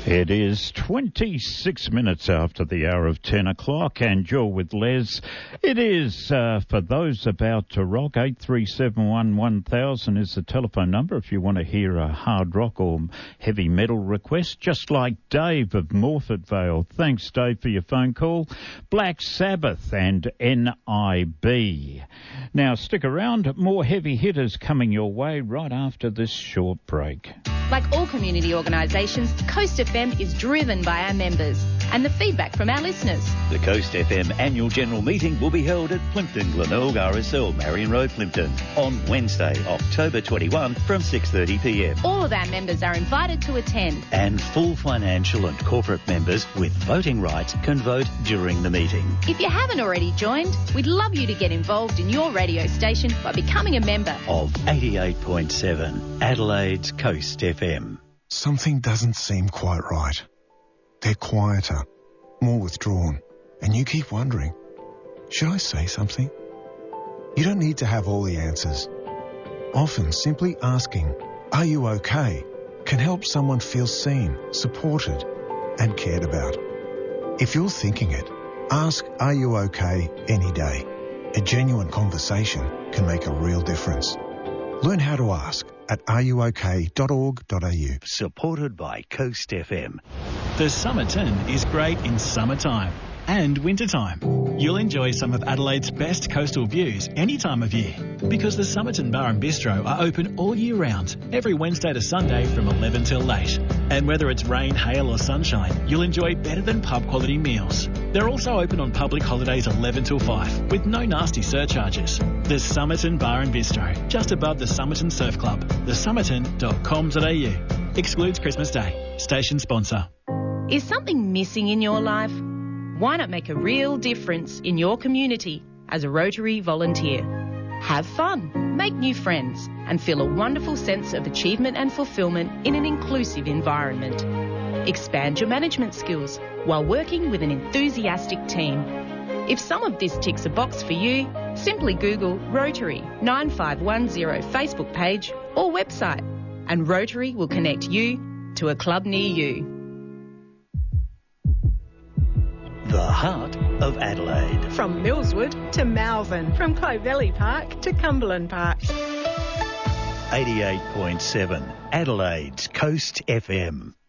It is 26 minutes after the hour of 10 o'clock, and you're with Les. It is, for those about to rock, 8371-1000 is the telephone number if you want to hear a hard rock or heavy metal request, just like Dave of Morford Vale. Thanks, Dave, for your phone call. Black Sabbath and NIB. Now, stick around. More heavy hitters coming your way right after this short break. Like all community organisations, Coast FM is driven by our members and the feedback from our listeners. The Coast FM annual general meeting will be held at Plympton Glenelg RSL, Marion Road, Plympton, on Wednesday, October 21 from 6:30pm. All of our members are invited to attend. And full financial and corporate members with voting rights can vote during the meeting. If you haven't already joined, we'd love you to get involved in your radio station by becoming a member of 88.7 Adelaide's Coast FM. Something doesn't seem quite right. They're quieter, more withdrawn, and you keep wondering, should I say something? You don't need to have all the answers. Often simply asking, "Are you okay?" can help someone feel seen, supported, and cared about. If you're thinking it, ask, "Are you okay?" any day. A genuine conversation can make a real difference. Learn how to ask at areyouok.org.au. Supported by Coast FM. The Somerton is great in summertime and wintertime. You'll enjoy some of Adelaide's best coastal views any time of year because the Somerton Bar and Bistro are open all year round, every Wednesday to Sunday from 11 till late. And whether it's rain, hail or sunshine, you'll enjoy better than pub quality meals. They're also open on public holidays 11 till 5 with no nasty surcharges. The Somerton Bar and Bistro, just above the Somerton Surf Club. thesomerton.com.au. Excludes Christmas Day. Station sponsor. Is something missing in your life? Why not make a real difference in your community as a Rotary volunteer? Have fun, make new friends, and feel a wonderful sense of achievement and fulfilment in an inclusive environment. Expand your management skills while working with an enthusiastic team. If some of this ticks a box for you, simply Google Rotary 9510 Facebook page or website, and Rotary will connect you to a club near you. The heart of Adelaide. From Millswood to Malvern. From Clovelly Park to Cumberland Park. 88.7 Adelaide's Coast FM.